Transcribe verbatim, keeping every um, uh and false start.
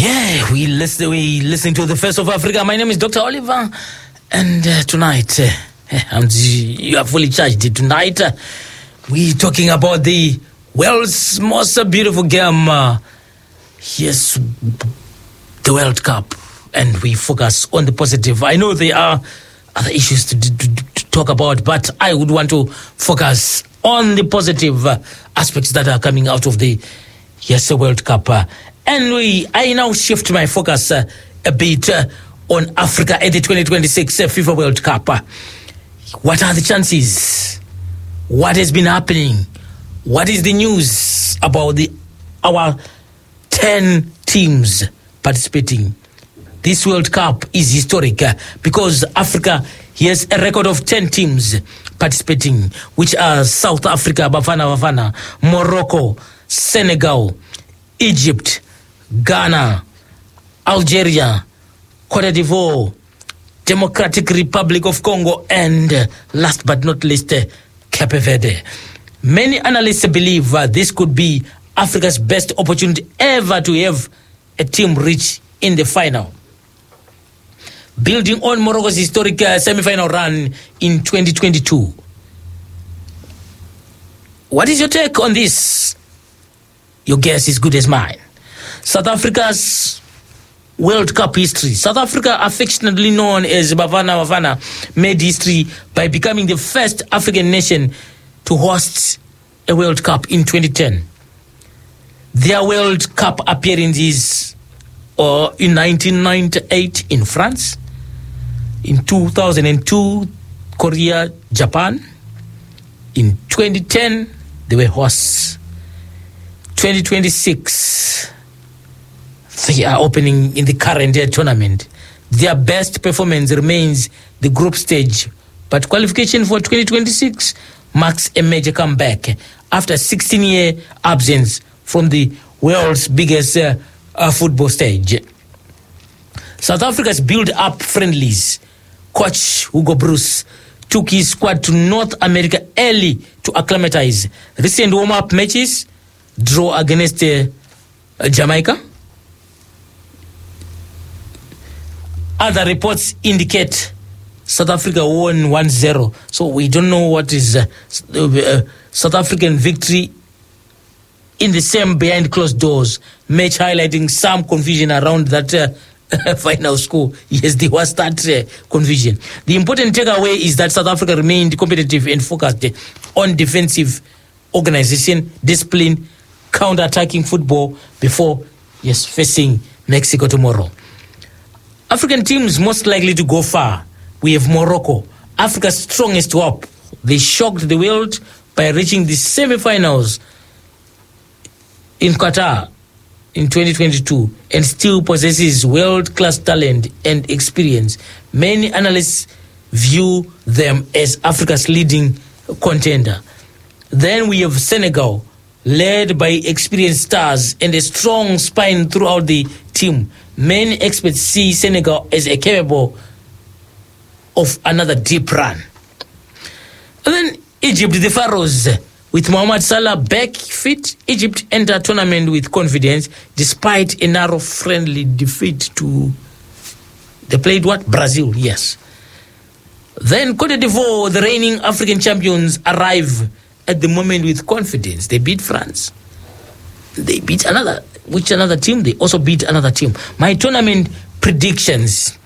Yeah, we listen. We listening to the Face of Africa. My name is Doctor Oliver, and uh, tonight uh, I'm you are fully charged. Tonight uh, we talking about the world's most beautiful game. Uh, yes, the World Cup, and we focus on the positive. I know there are other issues to, to, to talk about, but I would want to focus on the positive uh, aspects that are coming out of the yes the World Cup. Uh, And we, I now shift my focus uh, a bit uh, on Africa at the twenty twenty-six uh, FIFA World Cup. Uh, what are the chances? What has been happening? What is the news about the our ten teams participating? This World Cup is historic uh, because Africa has a record of ten teams participating, which are South Africa, Bafana Bafana, Morocco, Senegal, Egypt, Ghana, Algeria, Cote d'Ivoire, Democratic Republic of Congo, and uh, last but not least, uh, Cape Verde. Many analysts believe uh, this could be Africa's best opportunity ever to have a team reach in the final. Building on Morocco's historic uh, semi-final run in twenty twenty-two. What is your take on this? Your guess is good as mine. South Africa's World Cup history. South Africa, affectionately known as Bafana Bafana, made history by becoming the first African nation to host a World Cup in twenty ten. Their World Cup appearances uh, in nineteen ninety-eight in France, in two thousand two, Korea, Japan. In twenty ten, they were hosts. twenty twenty-six, they are opening in the current year tournament. Their best performance remains the group stage, but qualification for twenty twenty-six marks a major comeback after sixteen-year absence from the world's biggest uh, uh, football stage. South Africa's build-up friendlies. Coach Hugo Bruce took his squad to North America early to acclimatize. Recent warm-up matches, draw against uh, Jamaica. Other reports indicate South Africa won one zero. So we don't know what is uh, uh, South African victory in the same behind closed doors match, highlighting some confusion around that uh, final score. Yes, there was that uh, confusion. The important takeaway is that South Africa remained competitive and focused on defensive organization, discipline, counter-attacking football before, yes, facing Mexico tomorrow. African teams most likely to go far. We have Morocco, Africa's strongest hope. They shocked the world by reaching the semi-finals in Qatar in twenty twenty-two and still possesses world-class talent and experience. Many analysts view them as Africa's leading contender. Then we have Senegal, led by experienced stars and a strong spine throughout the team. Many experts see Senegal as a capable of another deep run. And then Egypt, the Pharaohs, with Mohamed Salah back fit, Egypt enter tournament with confidence despite a narrow friendly defeat to, they played what? Brazil, yes. Then Cote d'Ivoire, the reigning African champions, arrive at the moment with confidence. They beat France. They beat another, which another team? They also beat another team. My tournament predictions.